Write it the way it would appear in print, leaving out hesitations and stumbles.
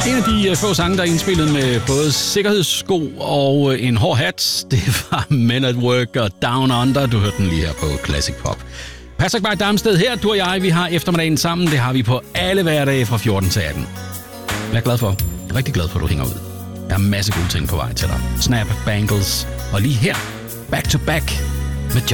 En af de få sange, der er indspillet med både sikkerhedssko og en hård hat, det var Men at Work og Down Under. Du hørte den lige her på Classic Pop. Patrick Bay Damsted her, du og jeg, vi har eftermiddagen sammen. Det har vi på alle hverdage fra 14 til 18. Jeg er glad for, rigtig glad for, at du hænger ud. Der er en masse gode ting på vej til dig. Snap, Bangles og lige her, Back to Back.